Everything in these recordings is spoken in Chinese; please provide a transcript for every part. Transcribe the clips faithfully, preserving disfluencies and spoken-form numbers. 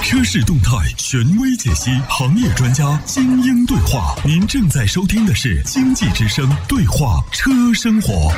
车市动态权威解析，行业专家精英对话。您正在收听的是经济之声对话车生活。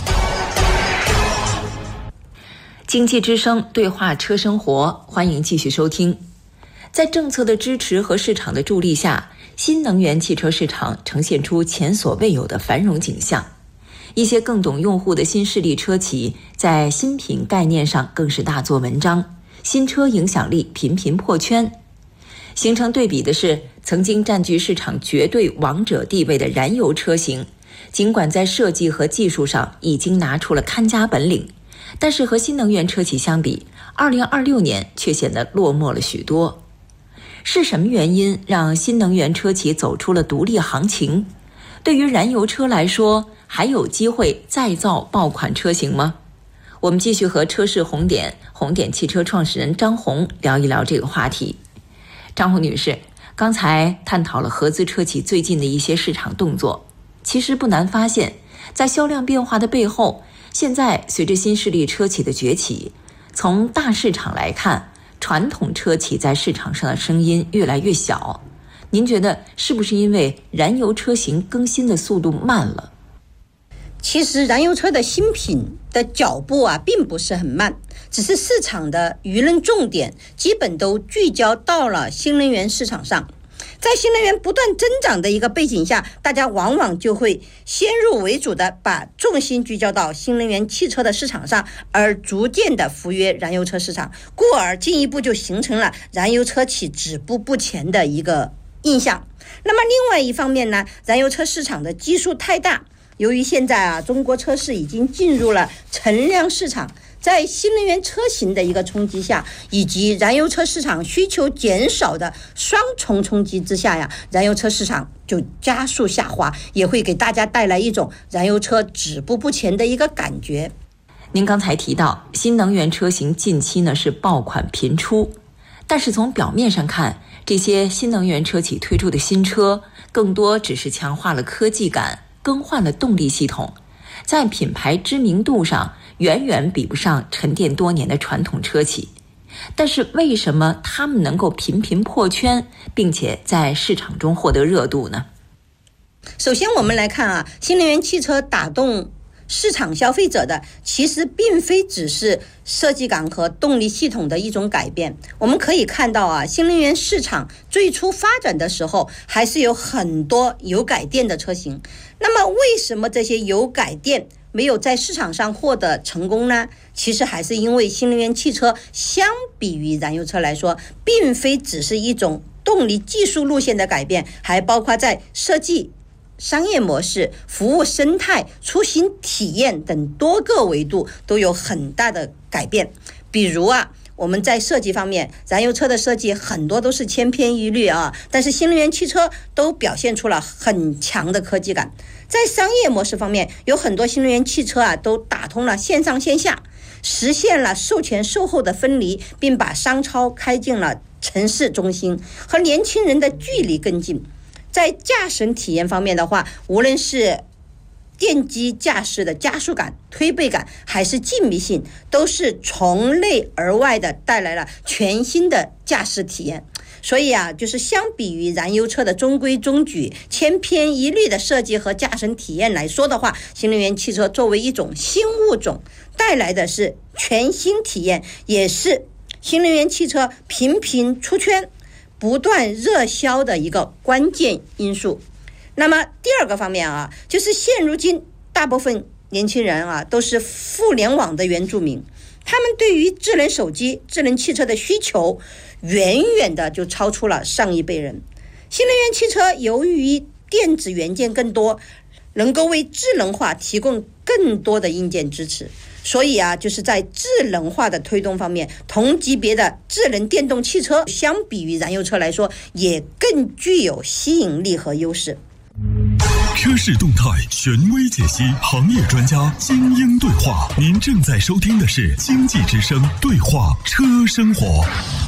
经济之声对话车生活，欢迎继续收听。在政策的支持和市场的助力下，新能源汽车市场呈现出前所未有的繁荣景象。一些更懂用户的新势力车企在新品概念上更是大做文章，新车影响力频频破圈。形成对比的是，曾经占据市场绝对王者地位的燃油车型，尽管在设计和技术上已经拿出了看家本领，但是和新能源车企相比，二零二六年却显得落寞了许多。是什么原因让新能源车企走出了独立行情？对于燃油车来说，还有机会再造爆款车型吗？我们继续和车市红点红点汽车创始人张红聊一聊这个话题。张红女士，刚才探讨了合资车企最近的一些市场动作，其实不难发现，在销量变化的背后，现在随着新势力车企的崛起，从大市场来看，传统车企在市场上的声音越来越小。您觉得是不是因为燃油车型更新的速度慢了？ 其实燃油车的新品的脚步啊并不是很慢，只是市场的舆论重点基本都聚焦到了新能源市场上。在新能源不断增长的一个背景下，大家往往就会先入为主的把重心聚焦到新能源汽车的市场上，而逐渐的服约燃油车市场，故而进一步就形成了燃油车企止步不前的一个印象。那么另外一方面呢，燃油车市场的基数太大，由于现在啊中国车市已经进入了存量市场，在新能源车型的一个冲击下，以及燃油车市场需求减少的双重冲击之下呀，燃油车市场就加速下滑，也会给大家带来一种燃油车止步不前的一个感觉。 您刚才提到新能源车型近期呢是爆款频出，但是从表面上看，这些新能源车企推出的新车更多只是强化了科技感，更换了动力系统，在品牌知名度上远远比不上沉淀多年的传统车企。但是为什么他们能够频频破圈，并且在市场中获得热度呢？ 首先我们来看啊，新能源汽车打动市场消费者的其实并非只是设计感和动力系统的一种改变。我们可以看到啊，新能源市场最初发展的时候还是有很多油改电的车型。那么为什么这些油改电没有在市场上获得成功呢？其实还是因为新能源汽车相比于燃油车来说，并非只是一种动力技术路线的改变，还包括在设计、商业模式、服务生态、出行体验等多个维度都有很大的改变。比如啊，我们在设计方面，燃油车的设计很多都是千篇一律啊，但是新能源汽车都表现出了很强的科技感。在商业模式方面，有很多新能源汽车啊都打通了线上线下，实现了售前售后的分离，并把商超开进了城市中心，和年轻人的距离更近。在驾驶体验方面的话，无论是电机驾驶的加速感、推背感，还是静谧性，都是从内而外的带来了全新的驾驶体验。所以啊，就是相比于燃油车的中规中矩、千篇一律的设计和驾驶体验来说的话，新能源汽车作为一种新物种，带来的是全新体验，也是新能源汽车频频出圈、不断热销的一个关键因素。那么第二个方面啊，就是现如今大部分年轻人啊都是互联网的原住民，他们对于智能手机、智能汽车的需求远远的就超出了上一辈人。新能源汽车由于电子元件更多，能够为智能化提供更多的硬件支持，所以啊，就是在智能化的推动方面，同级别的智能电动汽车相比于燃油车来说，也更具有吸引力和优势。 车市动态权威解析，行业专家精英对话。您正在收听的是经济之声对话车生活。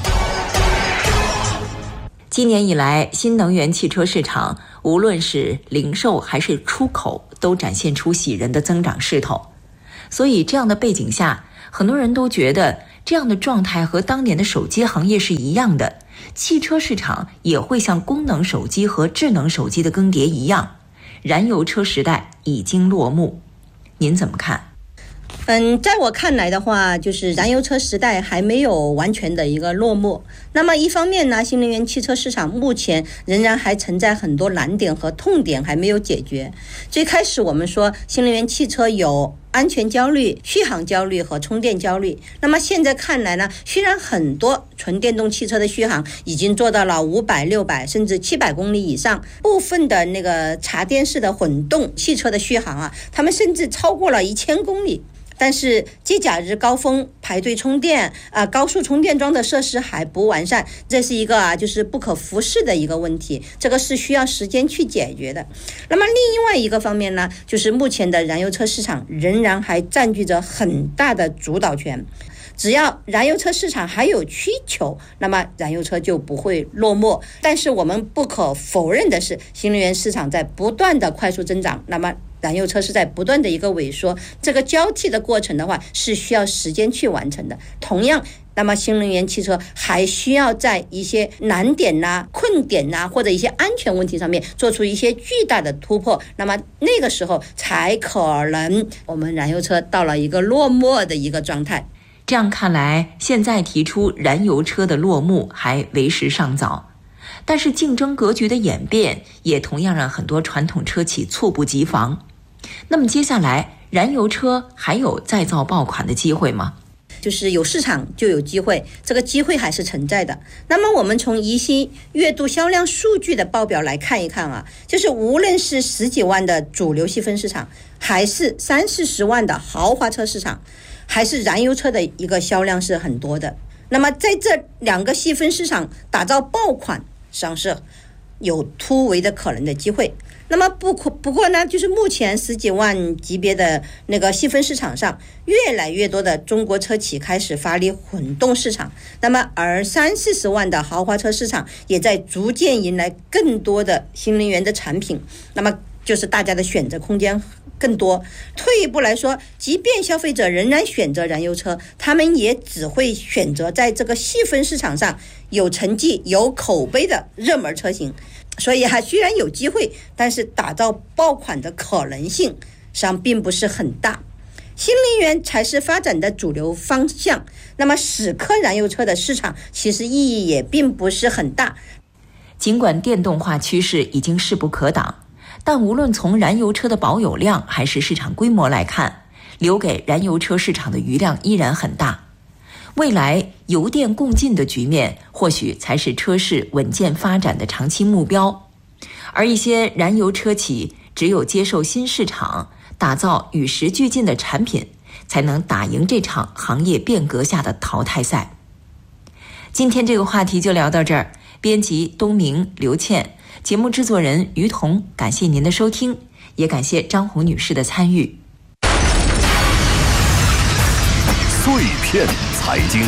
今年以来，新能源汽车市场无论是零售还是出口，都展现出喜人的增长势头。所以这样的背景下，很多人都觉得这样的状态和当年的手机行业是一样的，汽车市场也会像功能手机和智能手机的更迭一样，燃油车时代已经落幕。您怎么看？ 嗯，在我看来的话，就是燃油车时代还没有完全的一个落幕。那么一方面呢，新能源汽车市场目前仍然还存在很多难点和痛点还没有解决。最开始我们说新能源汽车有安全焦虑、续航焦虑和充电焦虑。那么现在看来呢，虽然很多纯电动汽车的续航已经做到了五百、六百甚至七百公里以上，部分的那个插电式的混动汽车的续航啊，他们甚至超过了一千公里。但是节假日高峰排队充电啊、呃，高速充电桩的设施还不完善，这是一个啊，就是不可忽视的一个问题，这个是需要时间去解决的。那么另外一个方面呢，就是目前的燃油车市场仍然还占据着很大的主导权。只要燃油车市场还有需求，那么燃油车就不会落寞。但是我们不可否认的是，新能源市场在不断的快速增长，那么燃油车是在不断的一个萎缩，这个交替的过程的话是需要时间去完成的。同样，那么新能源汽车还需要在一些难点呐、啊、困点呐、啊、或者一些安全问题上面做出一些巨大的突破，那么那个时候才可能我们燃油车到了一个落寞的一个状态。 这样看来，现在提出燃油车的落幕还为时尚早，但是竞争格局的演变也同样让很多传统车企猝不及防。那么接下来，燃油车还有再造爆款的机会吗？ 就是有市场就有机会，这个机会还是存在的。那么我们从一些月度销量数据的报表来看一看啊，就是无论是十几万的主流细分市场，还是三四十万的豪华车市场，还是燃油车的一个销量是很多的。那么在这两个细分市场打造爆款上市有突围的可能的机会。那么不不过呢，就是目前十几万级别的那个细分市场上，越来越多的中国车企开始发力混动市场，那么而三四十万的豪华车市场也在逐渐迎来更多的新能源的产品，那么就是大家的选择空间更多。退一步来说，即便消费者仍然选择燃油车，他们也只会选择在这个细分市场上有成绩、有口碑的热门车型。所以还虽然有机会，但是打造爆款的可能性上并不是很大。新能源才是发展的主流方向，那么死磕燃油车的市场其实意义也并不是很大。 尽管电动化趋势已经势不可挡，但无论从燃油车的保有量还是市场规模来看，留给燃油车市场的余量依然很大。未来油电共进的局面或许才是车市稳健发展的长期目标，而一些燃油车企只有接受新市场，打造与时俱进的产品，才能打赢这场行业变革下的淘汰赛。今天这个话题就聊到这儿，编辑东明、刘倩，节目制作人于彤，感谢您的收听，也感谢张红女士的参与。 碎片财经，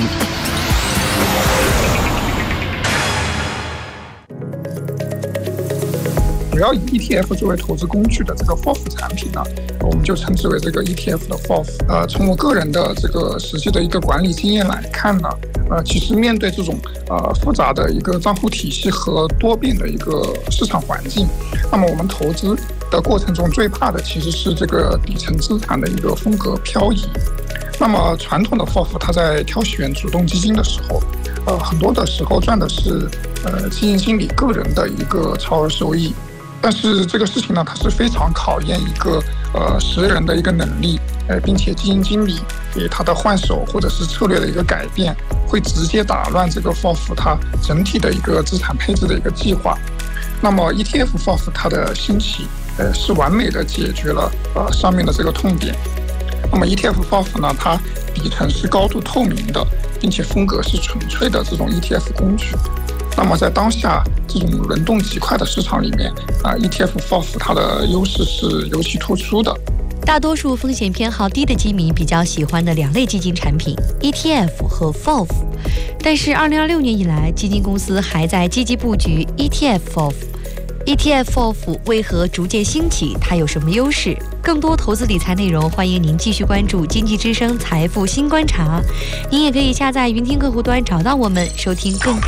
主要以 E T F 作为投资工具的这个 F O F 产品呢，我们就称之为这个 E T F 的 F O F。呃，从我个人的这个实际的一个管理经验来看呢，呃，其实面对这种呃复杂的一个账户体系和多变的一个市场环境，那么我们投资的过程中最怕的其实是这个底层资产的一个风格漂移。那么传统的 F O F 它在挑选主动基金的时候，呃，很多的时候赚的是呃基金经理个人的一个超额收益。但是这个事情呢，它是非常考验一个呃识人的一个能力，呃，并且基金经理给他的换手或者是策略的一个改变，会直接打乱这个 F O F 它整体的一个资产配置的一个计划。那么 E T F F O F 它的兴起，呃，是完美的解决了呃上面的这个痛点。那么 E T F F O F 呢，它底层是高度透明的，并且风格是纯粹的这种 E T F 工具。那么在当下这种轮动极快的市场里面啊 ，E T F F O F 它的优势是尤其突出的。 大多数风险偏好低的基民比较喜欢的两类基金产品 E T F 和 F O F， 但是二零二六年以来，基金公司还在积极布局 E T F F O F。 E T F F O F 为何逐渐兴起？它有什么优势？更多投资理财内容，欢迎您继续关注经济之声财富新观察。您也可以下载云听客户端找到我们，收听更多